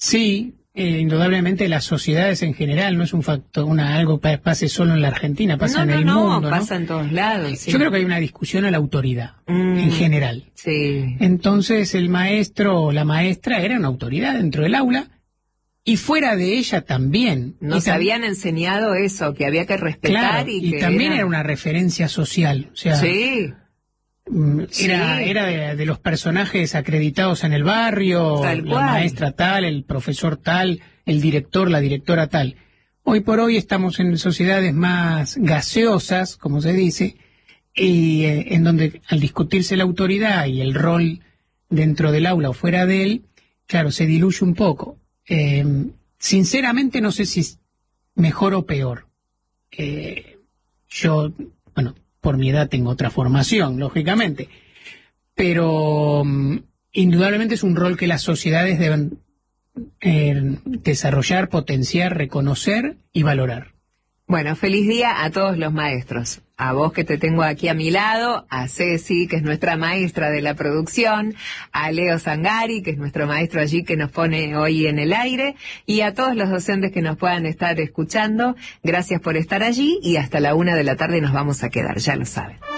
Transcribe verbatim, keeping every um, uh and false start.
Sí, eh, indudablemente las sociedades en general, no es un factor, una algo que pase solo en la Argentina, pasa no, en el no, mundo, no, ¿no? pasa en todos lados. Sí. Yo creo que hay una discusión a la autoridad, mm, en general. Sí. Entonces el maestro o la maestra era una autoridad dentro del aula y fuera de ella también. Nos y tam habían enseñado eso, que había que respetar claro, y, y que también era... era una referencia social, o sea, Sí. era, Sí. era de, de los personajes acreditados en el barrio, Tal la cual. maestra tal, el profesor tal, el director, la directora tal. Hoy por hoy estamos en sociedades más gaseosas, como se dice, y eh, en donde al discutirse la autoridad y el rol dentro del aula o fuera de él, claro, se diluye un poco. Eh, sinceramente no sé si es mejor o peor. Eh, yo, bueno, por mi edad tengo otra formación, lógicamente, pero um, indudablemente es un rol que las sociedades deben eh, desarrollar, potenciar, reconocer y valorar. Bueno, feliz día a todos los maestros. A vos que te tengo aquí a mi lado, a Ceci, que es nuestra maestra de la producción, a Leo Zangari, que es nuestro maestro allí que nos pone hoy en el aire, y a todos los docentes que nos puedan estar escuchando. Gracias por estar allí y hasta la una de la tarde nos vamos a quedar, ya lo saben.